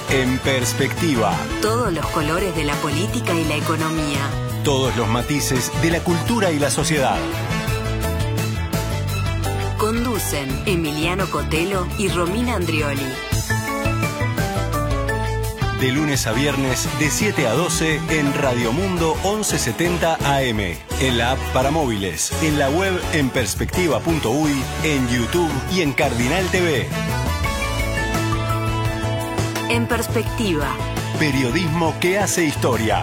En Perspectiva. Todos los colores de la política y la economía. Todos los matices de la cultura y la sociedad. Conducen Emiliano Cotelo y Romina Andrioli. De lunes a viernes, de 7 a 12, en Radio Mundo 1170 AM. En la app para móviles, en la web en perspectiva.uy, en YouTube y en Cardinal TV. En Perspectiva. Periodismo que hace historia.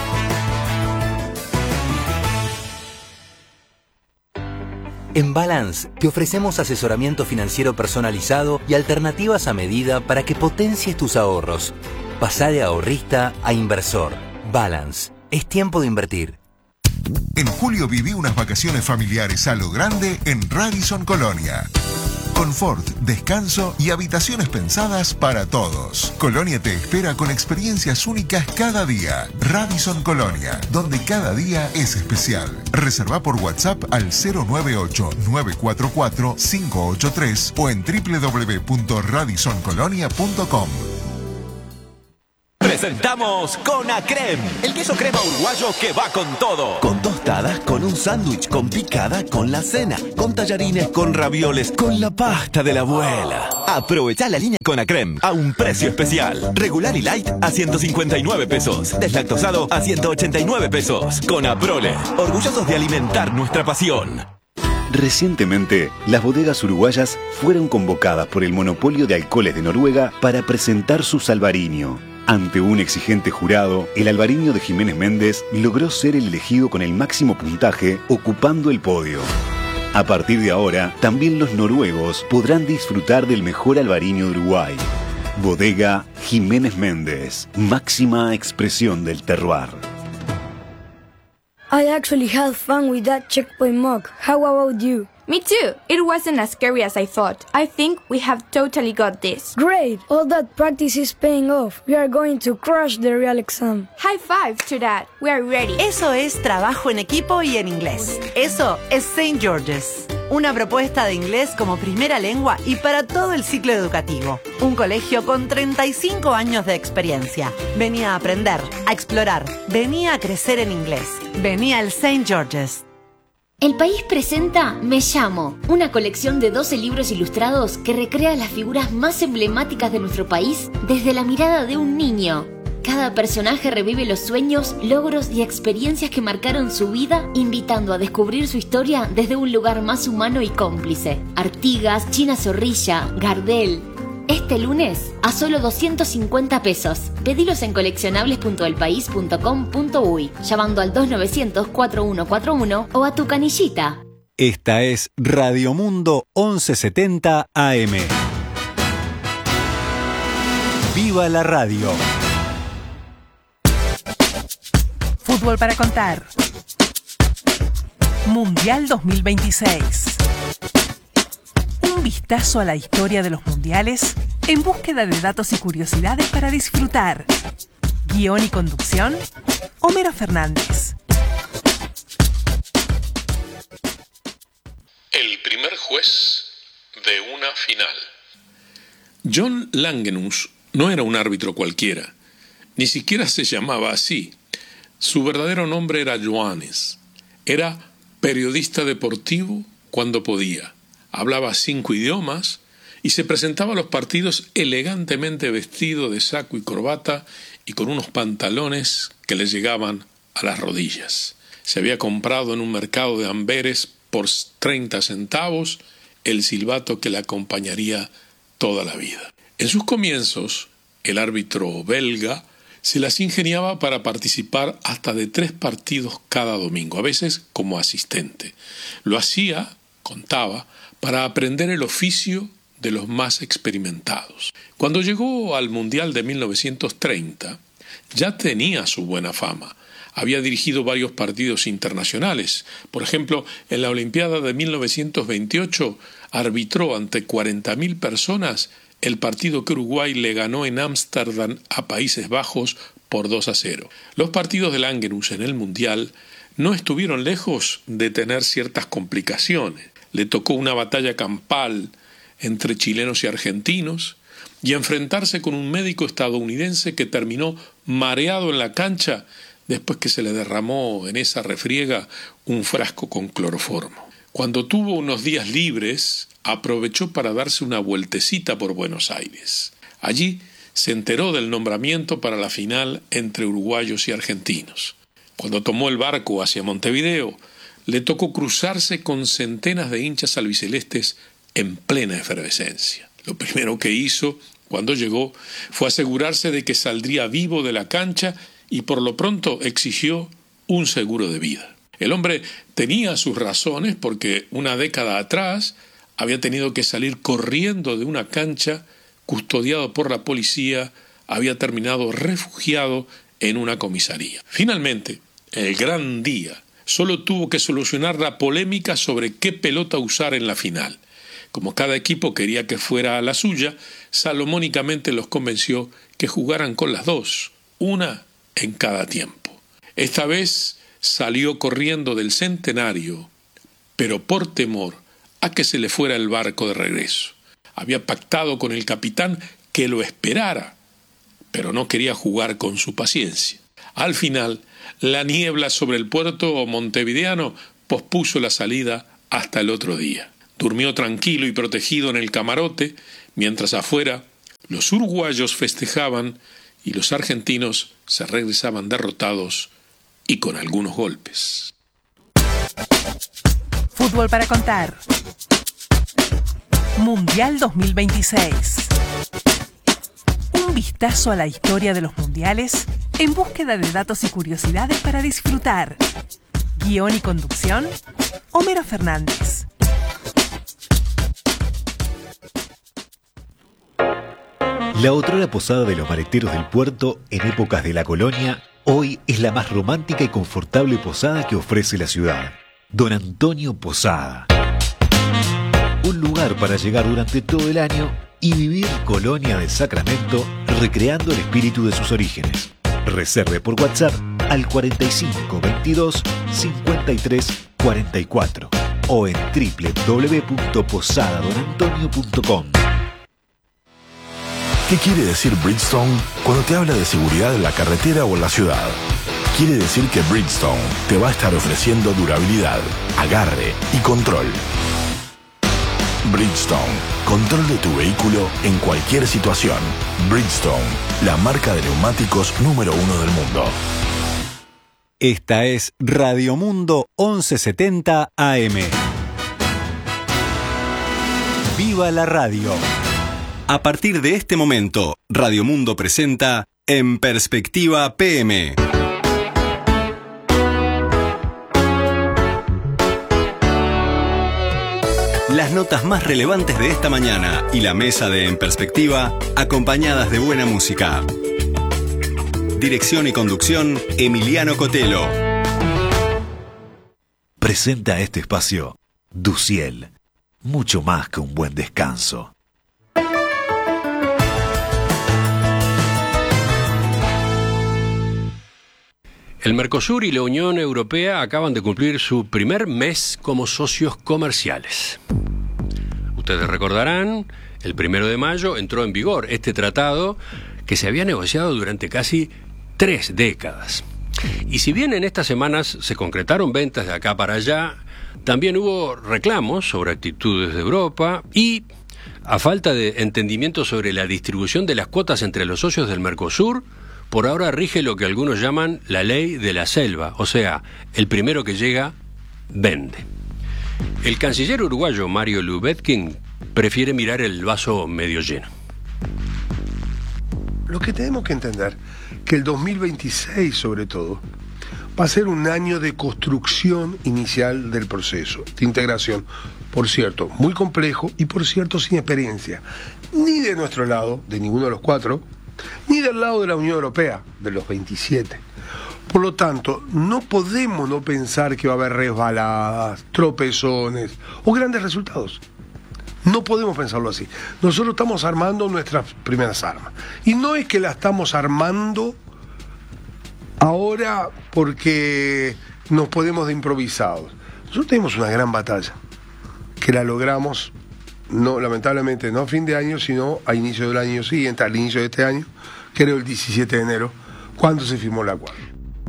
En Balance te ofrecemos asesoramiento financiero personalizado y alternativas a medida para que potencies tus ahorros. Pasá de ahorrista a inversor. Balance. Es tiempo de invertir. En julio viví unas vacaciones familiares a lo grande en Radisson Colonia. Confort, descanso y habitaciones pensadas para todos. Colonia te espera con experiencias únicas cada día. Radisson Colonia, donde cada día es especial. Reserva por WhatsApp al 098-944-583 o en www.radissoncolonia.com. Presentamos Conacrem, el queso crema uruguayo que va con todo. Con tostadas, con un sándwich, con picada, con la cena, con tallarines, con ravioles, con la pasta de la abuela. Aprovechá la línea Conacrem a un precio especial. Regular y light a 159 pesos. Deslactosado a 189 pesos. Con Aprole, orgullosos de alimentar nuestra pasión. Recientemente, las bodegas uruguayas fueron convocadas por el monopolio de alcoholes de Noruega para presentar su Salvarinho. Ante un exigente jurado, el albariño de Jiménez Méndez logró ser el elegido con el máximo puntaje, ocupando el podio. A partir de ahora, también los noruegos podrán disfrutar del mejor albariño de Uruguay. Bodega Jiménez Méndez, máxima expresión del terroir. I actually had fun with that checkpoint mock. How about you? Me too. It wasn't as scary as I thought. I think we have totally got this. Great! All that practice is paying off. We are going to crush the real exam. High five to that. We are ready. Eso es trabajo en equipo y en inglés. Eso es St. George's. Una propuesta de inglés como primera lengua y para todo el ciclo educativo. Un colegio con 35 años de experiencia. Vení a aprender, a explorar. Vení a crecer en inglés. Vení al St. George's. El País presenta Me Llamo, una colección de 12 libros ilustrados que recrea las figuras más emblemáticas de nuestro país desde la mirada de un niño. Cada personaje revive los sueños, logros y experiencias que marcaron su vida, invitando a descubrir su historia desde un lugar más humano y cómplice. Artigas, China Zorrilla, Gardel. Este lunes, a solo 250 pesos. Pedilos en coleccionables.elpaís.com.uy, llamando al 2900-4141 o a tu canillita. Esta es Radio Mundo 1170 AM. ¡Viva la radio! Fútbol para contar. Mundial 2026. Un vistazo a la historia de los mundiales en búsqueda de datos y curiosidades para disfrutar. Guión y conducción, Homero Fernández. El primer juez de una final. John Langenus no era un árbitro cualquiera, ni siquiera se llamaba así. Su verdadero nombre era Johannes. Era periodista deportivo cuando podía. Hablaba 5 idiomas y se presentaba a los partidos elegantemente vestido de saco y corbata y con unos pantalones que le llegaban a las rodillas. Se había comprado en un mercado de Amberes por 30 centavos el silbato que le acompañaría toda la vida. En sus comienzos, el árbitro belga se las ingeniaba para participar hasta de 3 partidos cada domingo, a veces como asistente. Lo hacía, contaba, para aprender el oficio de los más experimentados. Cuando llegó al Mundial de 1930, ya tenía su buena fama. Había dirigido varios partidos internacionales. Por ejemplo, en la Olimpiada de 1928 arbitró ante 40.000 personas el partido que Uruguay le ganó en Ámsterdam a Países Bajos por 2-0. Los partidos de Langenus en el Mundial no estuvieron lejos de tener ciertas complicaciones. Le tocó una batalla campal entre chilenos y argentinos, y enfrentarse con un médico estadounidense que terminó mareado en la cancha después que se le derramó en esa refriega un frasco con cloroformo. Cuando tuvo unos días libres, aprovechó para darse una vueltecita por Buenos Aires. Allí se enteró del nombramiento para la final entre uruguayos y argentinos. Cuando tomó el barco hacia Montevideo, le tocó cruzarse con centenas de hinchas albicelestes en plena efervescencia. Lo primero que hizo cuando llegó fue asegurarse de que saldría vivo de la cancha y por lo pronto exigió un seguro de vida. El hombre tenía sus razones porque una década atrás había tenido que salir corriendo de una cancha, custodiado por la policía, había terminado refugiado en una comisaría. Finalmente, el gran día, solo tuvo que solucionar la polémica sobre qué pelota usar en la final. Como cada equipo quería que fuera la suya, salomónicamente los convenció que jugaran con las dos, una en cada tiempo. Esta vez salió corriendo del Centenario, pero por temor a que se le fuera el barco de regreso. Había pactado con el capitán que lo esperara, pero no quería jugar con su paciencia. Al final, la niebla sobre el puerto montevideano pospuso la salida hasta el otro día. Durmió tranquilo y protegido en el camarote, mientras afuera los uruguayos festejaban y los argentinos se regresaban derrotados y con algunos golpes. Fútbol para contar. Mundial 2026. Un vistazo a la historia de los mundiales en búsqueda de datos y curiosidades para disfrutar. Guión y conducción, Homero Fernández. La otrora posada de los maleteros del puerto en épocas de la colonia, hoy es la más romántica y confortable posada que ofrece la ciudad. Don Antonio Posada. Un lugar para llegar durante todo el año y vivir Colonia del Sacramento recreando el espíritu de sus orígenes. Reserve por WhatsApp al 4522 53 44 o en www.posadadonantonio.com. ¿Qué quiere decir Bridgestone cuando te habla de seguridad en la carretera o en la ciudad? Quiere decir que Bridgestone te va a estar ofreciendo durabilidad, agarre y control. Bridgestone, control de tu vehículo en cualquier situación. Bridgestone, la marca de neumáticos número 1 del mundo. Esta es Radio Mundo 1170 AM. ¡Viva la radio! A partir de este momento, Radio Mundo presenta En Perspectiva PM. Las notas más relevantes de esta mañana y la mesa de En Perspectiva, acompañadas de buena música. Dirección y conducción, Emiliano Cotelo. Presenta este espacio Duciel, mucho más que un buen descanso. El Mercosur y la Unión Europea acaban de cumplir su primer mes como socios comerciales. Ustedes recordarán, el 1 de mayo entró en vigor este tratado que se había negociado durante casi 3 décadas. Y si bien en estas semanas se concretaron ventas de acá para allá, también hubo reclamos sobre actitudes de Europa y, a falta de entendimiento sobre la distribución de las cuotas entre los socios del Mercosur, por ahora rige lo que algunos llaman la ley de la selva, o sea, el primero que llega, vende. El canciller uruguayo Mario Lubetkin prefiere mirar el vaso medio lleno. Lo que tenemos que entender, que el 2026 sobre todo, va a ser un año de construcción inicial del proceso, de integración. Por cierto, muy complejo y por cierto sin experiencia, ni de nuestro lado, de ninguno de los 4, ni del lado de la Unión Europea, de los 27. Por lo tanto, no podemos no pensar que va a haber resbaladas, tropezones o grandes resultados. No podemos pensarlo así. Nosotros estamos armando nuestras primeras armas. Y no es que la estamos armando ahora porque nos ponemos de improvisados. Nosotros tenemos una gran batalla, que la logramos no, lamentablemente no a fin de año, sino a inicio del año siguiente, al inicio de este año, creo el 17 de enero, cuando se firmó el acuerdo.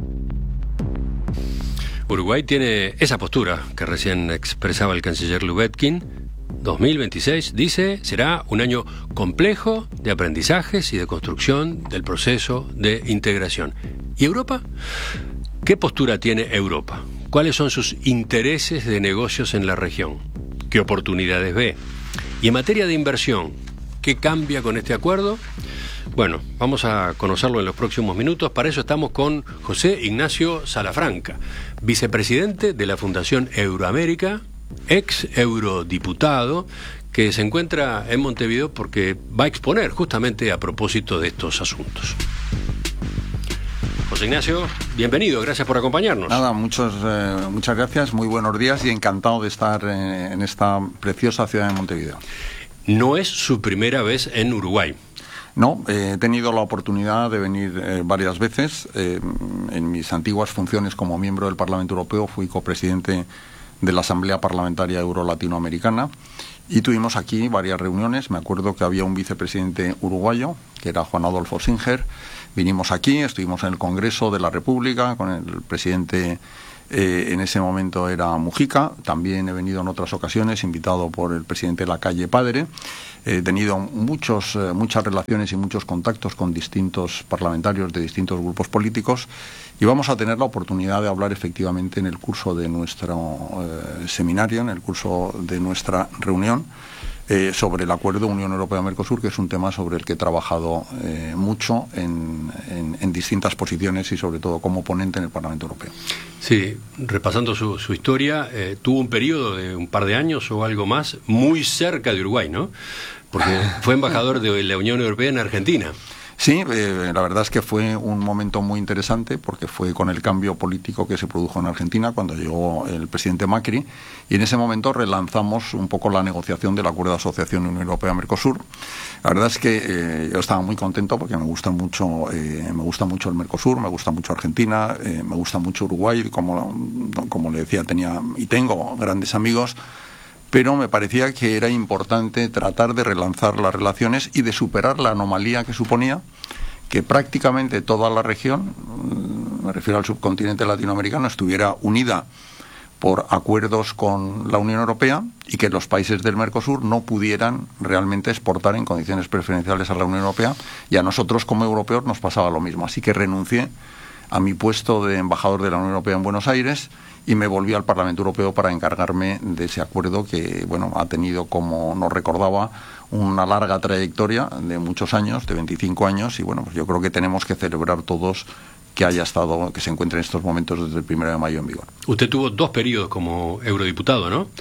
Uruguay tiene esa postura que recién expresaba el canciller Lubetkin. 2026, dice, será un año complejo de aprendizajes y de construcción del proceso de integración. ¿Y Europa? ¿Qué postura tiene Europa? ¿Cuáles son sus intereses de negocios en la región? ¿Qué oportunidades ve? Y en materia de inversión, ¿qué cambia con este acuerdo? Bueno, vamos a conocerlo en los próximos minutos. Para eso estamos con José Ignacio Salafranca, vicepresidente de la Fundación Euroamérica, ex eurodiputado, que se encuentra en Montevideo porque va a exponer justamente a propósito de estos asuntos. José Ignacio, bienvenido, gracias por acompañarnos. Nada, muchas gracias, muy buenos días y encantado de estar en esta preciosa ciudad de Montevideo. No es su primera vez en Uruguay. No, he tenido la oportunidad de venir varias veces. En mis antiguas funciones como miembro del Parlamento Europeo fui copresidente de la Asamblea Parlamentaria Euro-Latinoamericana y tuvimos aquí varias reuniones. Me acuerdo que había un vicepresidente uruguayo, que era Juan Adolfo Singer. Vinimos aquí, estuvimos en el Congreso de la República con el presidente, en ese momento era Mujica. También he venido en otras ocasiones, invitado por el presidente Lacalle Padre. He tenido muchas relaciones y muchos contactos con distintos parlamentarios de distintos grupos políticos y vamos a tener la oportunidad de hablar efectivamente en el curso de nuestro seminario, en el curso de nuestra reunión, sobre el acuerdo Unión Europea-Mercosur, que es un tema sobre el que he trabajado mucho en distintas posiciones y sobre todo como ponente en el Parlamento Europeo. Sí, repasando su historia, tuvo un periodo de un par de años o algo más muy cerca de Uruguay, ¿no? Porque fue embajador de la Unión Europea en Argentina. Sí, la verdad es que fue un momento muy interesante porque fue con el cambio político que se produjo en Argentina cuando llegó el presidente Macri y en ese momento relanzamos un poco la negociación del acuerdo de asociación Unión Europea-Mercosur. La verdad es que yo estaba muy contento porque me gusta mucho el Mercosur, me gusta mucho Argentina, me gusta mucho Uruguay, como le decía, tengo grandes amigos. Pero me parecía que era importante tratar de relanzar las relaciones y de superar la anomalía que suponía que prácticamente toda la región, me refiero al subcontinente latinoamericano, estuviera unida por acuerdos con la Unión Europea y que los países del Mercosur no pudieran realmente exportar en condiciones preferenciales a la Unión Europea, y a nosotros como europeos nos pasaba lo mismo. Así que renuncié a mi puesto de embajador de la Unión Europea en Buenos Aires y me volví al Parlamento Europeo para encargarme de ese acuerdo que, bueno, ha tenido, como nos recordaba, una larga trayectoria de muchos años, de 25 años, y bueno, pues yo creo que tenemos que celebrar todos que se encuentre en estos momentos desde el 1 de mayo en vigor. Usted tuvo 2 periodos como eurodiputado, ¿no?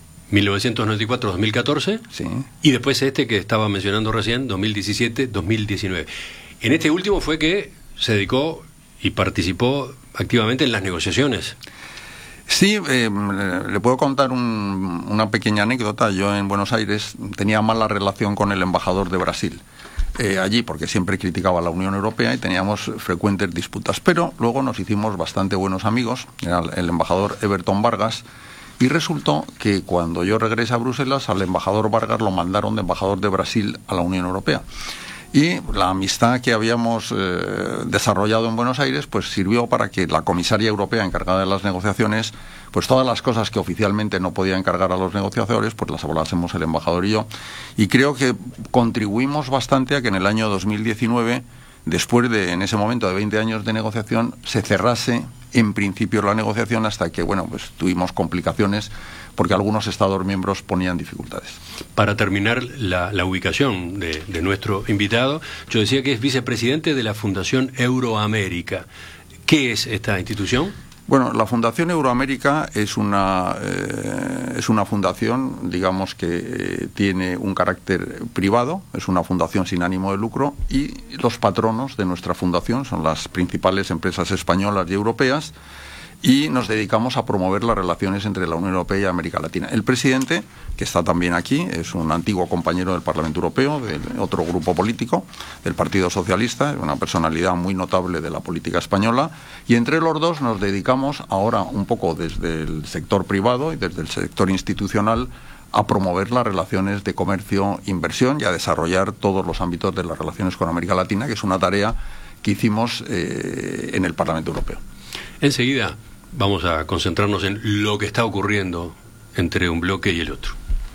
1994-2014, sí. Y después este que estaba mencionando recién, 2017-2019. En este último fue que se dedicó y participó activamente en las negociaciones. Sí, le puedo contar una pequeña anécdota. Yo en Buenos Aires tenía mala relación con el embajador de Brasil allí, porque siempre criticaba a la Unión Europea y teníamos frecuentes disputas, pero luego nos hicimos bastante buenos amigos. Era el embajador Everton Vargas, y resultó que cuando yo regresé a Bruselas, al embajador Vargas lo mandaron de embajador de Brasil a la Unión Europea. Y la amistad que habíamos desarrollado en Buenos Aires pues sirvió para que la comisaria europea encargada de las negociaciones, pues todas las cosas que oficialmente no podía encargar a los negociadores, pues las hablásemos el embajador y yo. Y creo que contribuimos bastante a que en el año 2019, después de, en ese momento de 20 años de negociación, se cerrase en principio la negociación hasta que, bueno, pues tuvimos complicaciones porque algunos Estados miembros ponían dificultades. Para terminar la ubicación de nuestro invitado, yo decía que es vicepresidente de la Fundación Euroamérica. ¿Qué es esta institución? Bueno, la Fundación Euroamérica es una fundación, digamos, que tiene un carácter privado, es una fundación sin ánimo de lucro, y los patronos de nuestra fundación son las principales empresas españolas y europeas, y nos dedicamos a promover las relaciones entre la Unión Europea y América Latina. El presidente, que está también aquí, es un antiguo compañero del Parlamento Europeo, de otro grupo político, del Partido Socialista, una personalidad muy notable de la política española, y entre los dos nos dedicamos ahora un poco desde el sector privado y desde el sector institucional a promover las relaciones de comercio e inversión y a desarrollar todos los ámbitos de las relaciones con América Latina, que es una tarea que hicimos en el Parlamento Europeo. Enseguida vamos a concentrarnos en lo que está ocurriendo entre un bloque y el otro.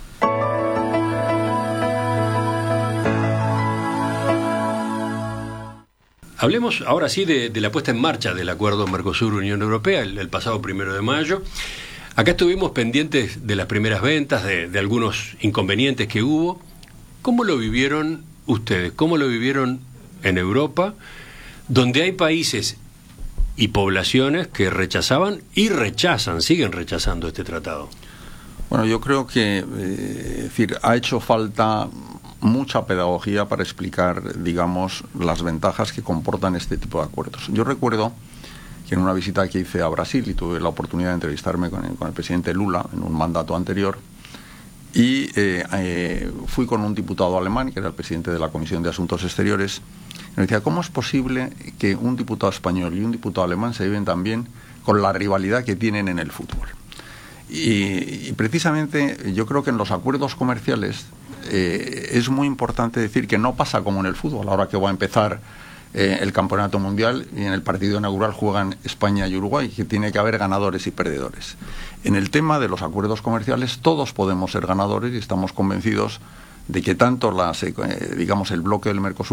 Hablemos ahora sí de la puesta en marcha del acuerdo Mercosur-Unión Europea el pasado 1 de mayo. Acá estuvimos pendientes de las primeras ventas, de algunos inconvenientes que hubo. ¿Cómo lo vivieron ustedes? ¿Cómo lo vivieron en Europa, donde hay países y poblaciones que rechazaban y rechazan, siguen rechazando este tratado? Bueno, yo creo que ha hecho falta mucha pedagogía para explicar, digamos, las ventajas que comportan este tipo de acuerdos. Yo recuerdo que en una visita que hice a Brasil, y tuve la oportunidad de entrevistarme con el presidente Lula en un mandato anterior, y fui con un diputado alemán, que era el presidente de la Comisión de Asuntos Exteriores, y me decía, ¿cómo es posible que un diputado español y un diputado alemán se lleven tan bien con la rivalidad que tienen en el fútbol? Y precisamente yo creo que en los acuerdos comerciales es muy importante decir que no pasa como en el fútbol. Ahora que va a empezar el campeonato mundial y en el partido inaugural juegan España y Uruguay, que tiene que haber ganadores y perdedores. En el tema de los acuerdos comerciales todos podemos ser ganadores y estamos convencidos de que tanto el bloque del Mercosur